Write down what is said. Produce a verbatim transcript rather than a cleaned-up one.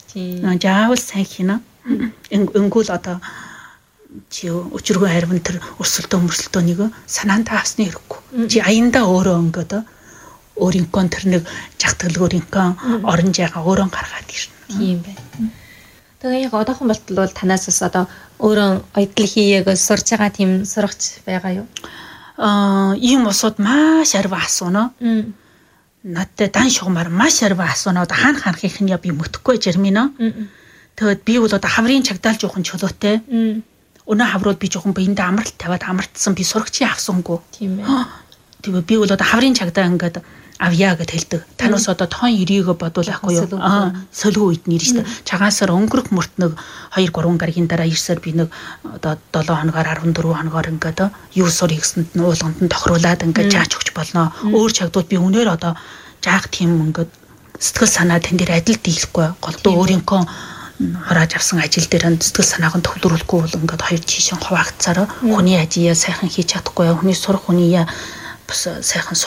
Заавал сайн хийнэ. Энгүүл одоо чи өчргөө харин тэр өрсөлдөө мөрсөлдөөнийг санаанд авсны хэрэггүй. Чи аяндаа өөрөө өнгөд өөрийнхөө тэр нэг жагтгалгөөрийнхөө орон жайгаа өөрөө гаргаад ирнэ. Тийм байна. Тэгээ яг одоохон болтол бол танаас бас одоо өөрөө ойдл хийег сурж байгаа тийм сурагч байгаа юу? Аа, ийм усууд маш арва асууна. Надад дан шугамар маш арва асууна. Одоо хаана ханахыг нь би мөтөхгүй жирминэ. Тэгээд би бол одоо хаврын чагдаал жоохон чөлөөтэй. Өнөө хаврууд би жоохон биендээ амралт тавиад амралтсан би сурагчийн авсангүй. Тийм ээ. Тэгээ би бол одоо хаврын чагдаа ингээд авьяа гэд хэлдэг. Танаас одоо тоон ерийгөө бодуулахгүй юу? Аа, солио үед нэр шүү дээ. Чагаасаар өнгөрөх мөрт нэг two three гарагийн дараа ирсээр би нэг одоо seven хоногоор fourteen хоногоор ингээд юу сур хийсэнд нь уулганд нь тохируулаад ингээд жаач өгч болно. Өөр чагдууд би үнээр одоо жаах тийм ингээд сэтгэл санаа тэн дээр адил дийлэхгүй. Голдуу өөрийнхөө хурааж авсан ажил дээр сэтгэл санааг нь төвлөрүүлэхгүй бол ингээд хоёр жишээ хуваагдсараа хүний ажия сайхан хийж чадахгүй, хүний сурах хүний бас сайхан